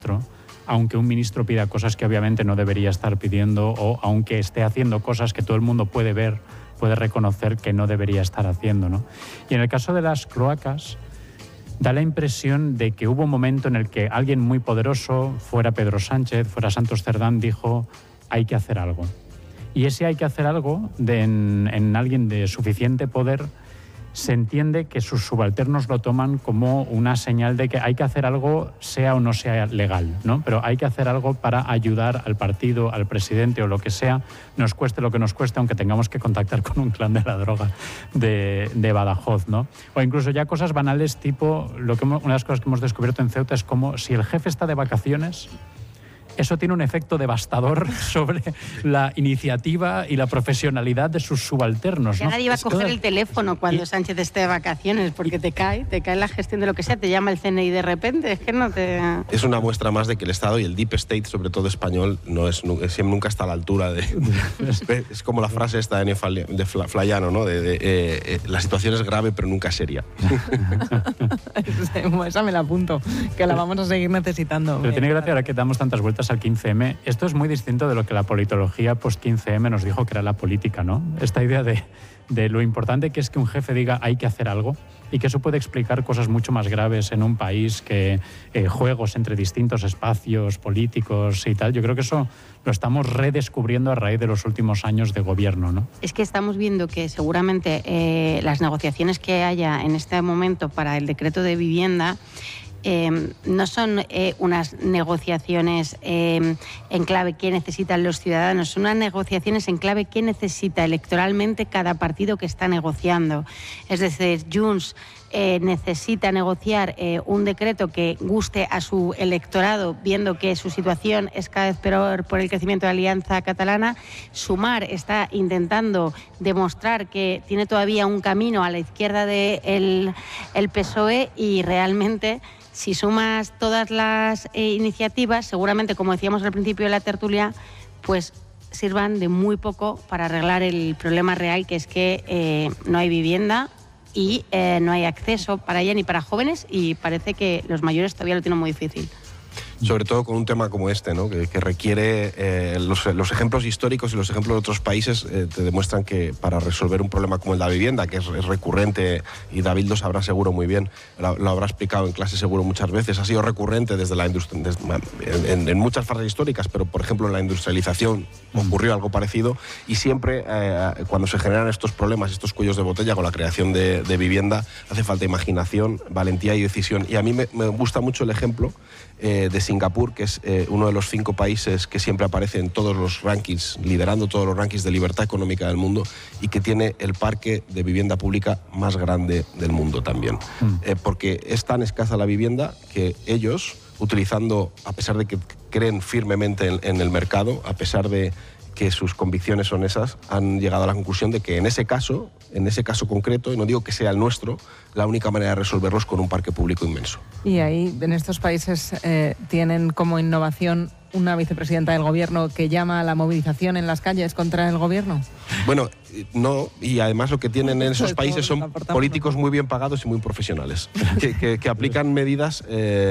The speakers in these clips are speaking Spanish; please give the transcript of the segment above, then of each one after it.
aunque un ministro pida cosas que obviamente no debería estar pidiendo o aunque esté haciendo cosas que todo el mundo puede ver, puede reconocer que no debería estar haciendo, ¿no? Y en el caso de las cloacas, da la impresión de que hubo un momento en el que alguien muy poderoso, fuera Pedro Sánchez, fuera Santos Cerdán, dijo hay que hacer algo. Y ese hay que hacer algo en alguien de suficiente poder, se entiende que sus subalternos lo toman como una señal de que hay que hacer algo, sea o no sea legal, ¿no? Pero hay que hacer algo para ayudar al partido, al presidente o lo que sea, nos cueste lo que nos cueste, aunque tengamos que contactar con un clan de la droga de Badajoz, ¿no? O incluso ya cosas banales tipo, una de las cosas que hemos descubierto en Ceuta es como si el jefe está de vacaciones, eso tiene un efecto devastador sobre la iniciativa y la profesionalidad de sus subalternos, Ya ¿no? nadie va a coger el teléfono cuando Sánchez esté de vacaciones, porque te cae la gestión de lo que sea, te llama el CNI de repente, es que no te... Es una muestra más de que el Estado y el Deep State, sobre todo español, nunca está a la altura de... Es como la frase esta de Flaiano, ¿no? La situación es grave pero nunca seria. Esa me la apunto, que la vamos a seguir necesitando. Pero tiene gracia ahora que damos tantas vueltas al 15M. Esto es muy distinto de lo que la politología post-15M nos dijo que era la política, ¿no? Esta idea de lo importante que es que un jefe diga hay que hacer algo y que eso puede explicar cosas mucho más graves en un país que juegos entre distintos espacios políticos y tal. Yo creo que eso lo estamos redescubriendo a raíz de los últimos años de gobierno, ¿no? Es que estamos viendo que seguramente las negociaciones que haya en este momento para el decreto de vivienda no son unas negociaciones en clave que necesitan los ciudadanos, son unas negociaciones en clave que necesita electoralmente cada partido que está negociando. Es decir, Junts necesita negociar un decreto que guste a su electorado, viendo que su situación es cada vez peor por el crecimiento de la Alianza Catalana. Sumar está intentando demostrar que tiene todavía un camino a la izquierda del PSOE y realmente, si sumas todas las iniciativas, seguramente, como decíamos al principio de la tertulia, pues sirvan de muy poco para arreglar el problema real, que es que no hay vivienda y no hay acceso para ella ni para jóvenes, y parece que los mayores todavía lo tienen muy difícil. Sobre todo con un tema como este, ¿no? que requiere los ejemplos históricos y los ejemplos de otros países te demuestran que para resolver un problema como el de la vivienda, que es recurrente, y David lo sabrá seguro muy bien, lo habrá explicado en clase seguro muchas veces, ha sido recurrente desde la en muchas fases históricas, pero por ejemplo en la industrialización ocurrió algo parecido, y siempre cuando se generan estos problemas, estos cuellos de botella con la creación de vivienda, hace falta imaginación, valentía y decisión. Y a mí me gusta mucho el ejemplo de Singapur, que es uno de los 5 países que siempre aparece en todos los rankings, liderando todos los rankings de libertad económica del mundo, y que tiene el parque de vivienda pública más grande del mundo también. Porque es tan escasa la vivienda que ellos, utilizando, a pesar de que creen firmemente en el mercado, a pesar de que sus convicciones son esas, han llegado a la conclusión de que en ese caso concreto, y no digo que sea el nuestro, la única manera de resolverlo es con un parque público inmenso. Y ahí, en estos países, tienen como innovación una vicepresidenta del gobierno que llama a la movilización en las calles contra el gobierno. Bueno, no, y además lo que tienen en esos países son políticos muy bien pagados y muy profesionales, que aplican medidas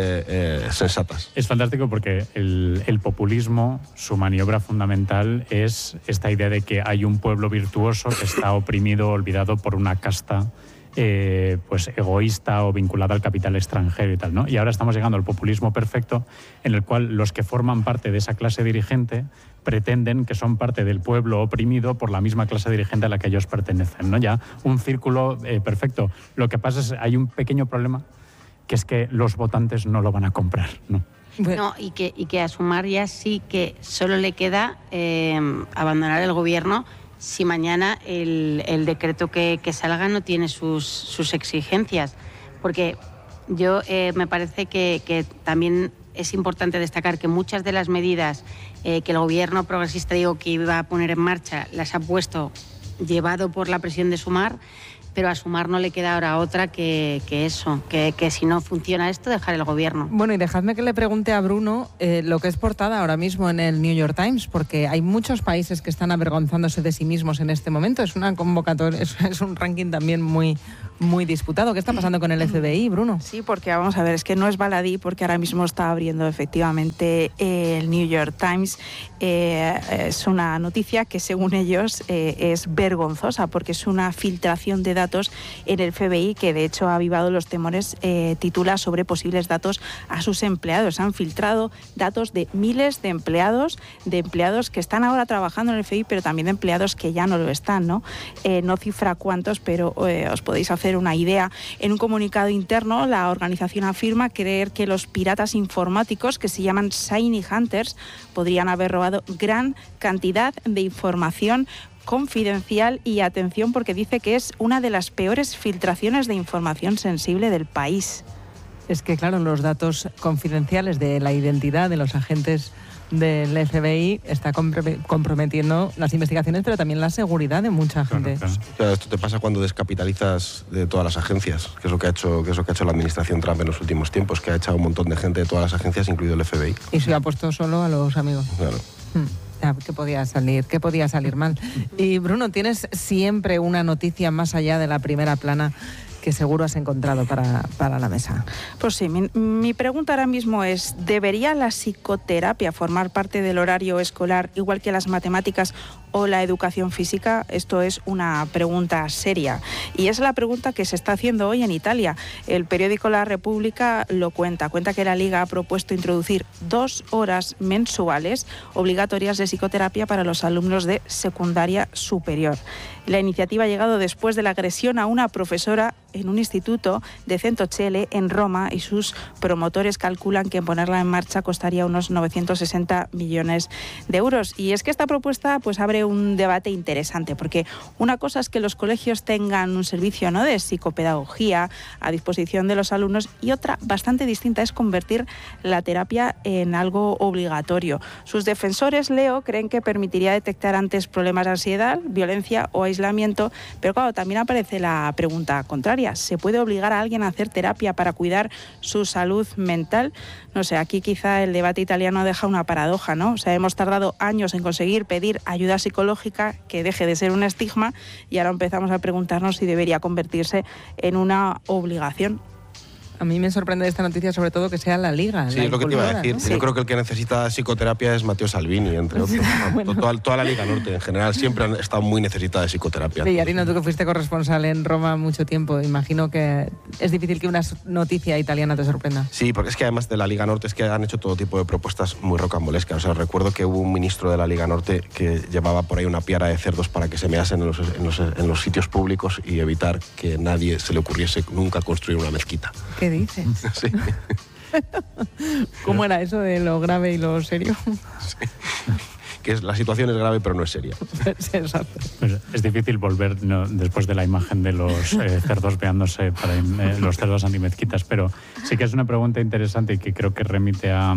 sensatas. Es fantástico porque el populismo, su maniobra fundamental es esta idea de que hay un pueblo virtuoso que está oprimido, olvidado por una casta pues egoísta o vinculada al capital extranjero y tal, ¿no? Y ahora estamos llegando al populismo perfecto, en el cual los que forman parte de esa clase dirigente pretenden que son parte del pueblo oprimido por la misma clase dirigente a la que ellos pertenecen, ¿no? Ya un círculo perfecto. Lo que pasa es que hay un pequeño problema, que es que los votantes no lo van a comprar, ¿no? No, y que a Sumar ya sí que solo le queda abandonar el gobierno si mañana el decreto que salga no tiene sus exigencias. Porque yo me parece que también es importante destacar que muchas de las medidas que el gobierno progresista que iba a poner en marcha las ha puesto llevado por la presión de Sumar, pero a Sumar no le queda ahora otra que eso, que si no funciona esto, dejar el gobierno. Bueno, y dejadme que le pregunte a Bruno lo que es portada ahora mismo en el New York Times, porque hay muchos países que están avergonzándose de sí mismos en este momento. Es una convocatoria, es un ranking también muy, muy disputado. ¿Qué está pasando con el FBI, Bruno? Sí, porque vamos a ver, es que no es baladí, porque ahora mismo está abriendo efectivamente el New York Times. Es una noticia que según ellos es vergonzosa, porque es una filtración de datos en el FBI que de hecho ha avivado los temores. Titula sobre posibles datos a sus empleados. Han filtrado datos de miles de empleados que están ahora trabajando en el FBI, pero también de empleados que ya no lo están, ¿no? No cifra cuántos, pero os podéis hacer una idea. En un comunicado interno, la organización afirma creer que los piratas informáticos, que se llaman Shiny Hunters, podrían haber robado gran cantidad de información confidencial, y atención porque dice que es una de las peores filtraciones de información sensible del país. Es que, claro, los datos confidenciales de la identidad de los agentes del FBI está comprometiendo las investigaciones, pero también la seguridad de mucha gente. Claro. O sea, esto te pasa cuando descapitalizas de todas las agencias, que es lo que ha hecho la administración Trump en los últimos tiempos, que ha echado un montón de gente de todas las agencias, incluido el FBI. Y se ha puesto solo a los amigos. Claro. ¿Qué podía salir mal? Y Bruno, ¿tienes siempre una noticia más allá de la primera plana que seguro has encontrado para la mesa? Pues sí, mi pregunta ahora mismo es, ¿debería la psicoterapia formar parte del horario escolar igual que las matemáticas o la educación física? Esto es una pregunta seria, y es la pregunta que se está haciendo hoy en Italia. El periódico La República lo cuenta que la Liga ha propuesto introducir 2 horas mensuales obligatorias de psicoterapia para los alumnos de secundaria superior. La iniciativa ha llegado después de la agresión a una profesora en un instituto de Centocelle, en Roma, y sus promotores calculan que ponerla en marcha costaría unos 960 millones de euros. Y es que esta propuesta pues abre un debate interesante, porque una cosa es que los colegios tengan un servicio, ¿no?, de psicopedagogía a disposición de los alumnos, y otra bastante distinta es convertir la terapia en algo obligatorio. Sus defensores, Leo, creen que permitiría detectar antes problemas de ansiedad, violencia o aislamiento, pero claro, también aparece la pregunta contraria. ¿Se puede obligar a alguien a hacer terapia para cuidar su salud mental? No sé, aquí quizá el debate italiano deja una paradoja, ¿no? O sea, hemos tardado años en conseguir pedir ayuda psicológica, que deje de ser un estigma, y ahora empezamos a preguntarnos si debería convertirse en una obligación. A mí me sorprende esta noticia, sobre todo que sea la Liga. Sí, es lo que te iba a decir. ¿No? Sí. Yo creo que el que necesita psicoterapia es Matteo Salvini, entre otros. Bueno. Toda la Liga Norte en general siempre han estado muy necesitada de psicoterapia. Sí, Arino, tú que fuiste corresponsal en Roma mucho tiempo, imagino que es difícil que una noticia italiana te sorprenda. Sí, porque es que además de la Liga Norte es que han hecho todo tipo de propuestas muy rocambolescas. O sea, recuerdo que hubo un ministro de la Liga Norte que llevaba por ahí una piara de cerdos para que se measen en los sitios públicos y evitar que nadie se le ocurriese nunca construir una mezquita. ¿Qué dices? Sí. ¿Cómo era eso de lo grave y lo serio? Sí. Que la situación es grave pero no es seria. Sí, exacto. Pues es difícil volver, ¿no?, después de la imagen de los cerdos veándose los cerdos antimezquitas, pero sí que es una pregunta interesante y que creo que remite a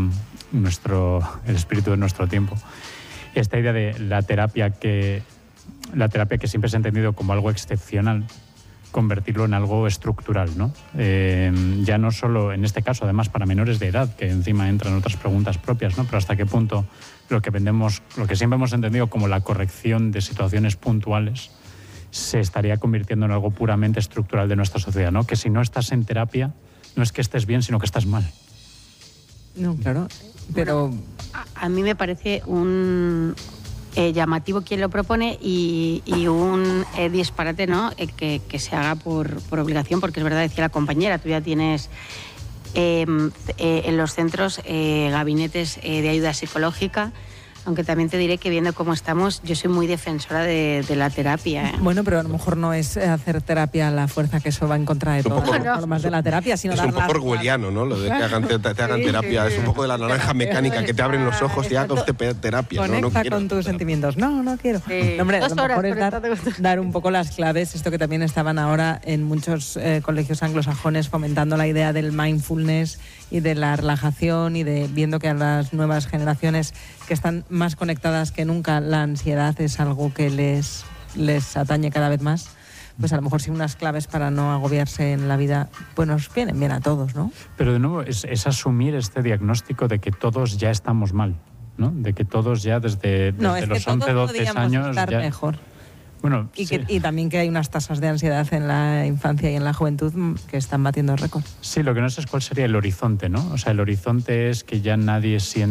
el espíritu de nuestro tiempo. Esta idea de la terapia que siempre se ha entendido como algo excepcional, convertirlo en algo estructural, ¿no? Ya no solo en este caso, además para menores de edad, que encima entran otras preguntas propias, ¿no? Pero hasta qué punto lo que siempre hemos entendido como la corrección de situaciones puntuales se estaría convirtiendo en algo puramente estructural de nuestra sociedad, ¿no? Que si no estás en terapia, no es que estés bien, sino que estás mal. No, claro, pero... Bueno, a mí me parece un... llamativo quien lo propone y un disparate, ¿no?, que se haga por obligación, porque es verdad, decía la compañera, tú ya tienes en los centros gabinetes de ayuda psicológica, aunque también te diré que viendo cómo estamos, yo soy muy defensora de la terapia. Bueno, pero a lo mejor no es hacer terapia a la fuerza, que eso va en contra de todas las normas de la terapia, sino es un poco orwelliano, ¿no? Lo de que te hagan terapia. Sí. Es un poco de la naranja mecánica, que te abren los ojos y haga usted terapia. Conecta no con tus sentimientos. No quiero. Sí. No, hombre, a lo mejor es horas, dar un poco las claves, esto que también estaban ahora en muchos colegios anglosajones fomentando la idea del mindfulness y de la relajación, y de viendo que a las nuevas generaciones que están más conectadas que nunca, la ansiedad es algo que les atañe cada vez más. Pues a lo mejor sí unas claves para no agobiarse en la vida, pues nos vienen bien a todos, ¿no? Pero de nuevo es asumir este diagnóstico de que todos ya estamos mal, ¿no? De que todos ya desde los 11, 12 años... estar mejor. Bueno, y también que hay unas tasas de ansiedad en la infancia y en la juventud que están batiendo récord. Sí, lo que no sé es cuál sería el horizonte, ¿no? O sea, el horizonte es que ya nadie siente